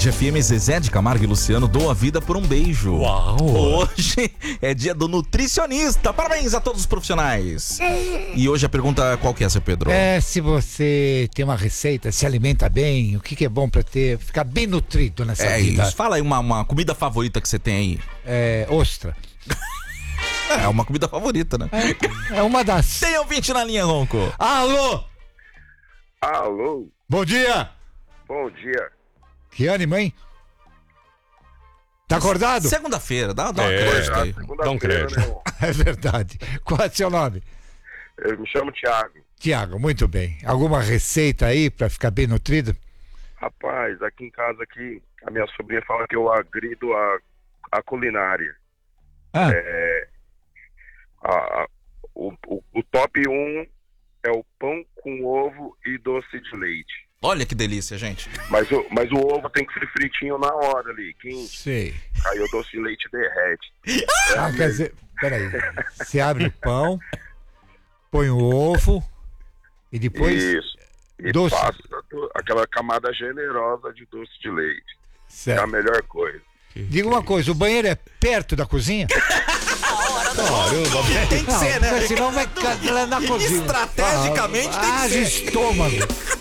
FM, Zezé de Camargo e Luciano, dou a vida por um beijo. Uau! Hoje é dia do nutricionista. Parabéns a todos os profissionais. E hoje a pergunta qual que é, seu Pedro? Se você tem uma receita, se alimenta bem, o que é bom pra ficar bem nutrido nessa vida? Isso. Fala aí uma comida favorita que você tem aí. Ostra. É uma comida favorita, né? É uma das. Tem ouvinte na linha, Ronco. Alô? Alô, Bom dia. bom dia. Que ânimo, hein? Tá acordado? Segunda-feira, dá uma É. crédito aí. Segunda-feira, Dá um crédito. né, irmão? É verdade. Qual é o seu nome? Eu me chamo Thiago. Tiago, muito bem. Alguma receita aí pra ficar bem nutrido? Rapaz, aqui em casa aqui, a minha sobrinha fala que eu agrido a culinária. O top 1 é o pão com ovo e doce de leite. Olha que delícia, gente. Mas o ovo tem que ser fritinho na hora ali, quente. Sei. Aí o doce de leite derrete. Quer dizer, peraí. Você abre o pão, põe o ovo e depois. Isso. E doce. passa aquela camada generosa de doce de leite. É a Certo. melhor coisa. Diga uma coisa, o banheiro é perto da cozinha? Tem que ser, né? Porque senão vai na cozinha. Estrategicamente tem que ser. Estômago.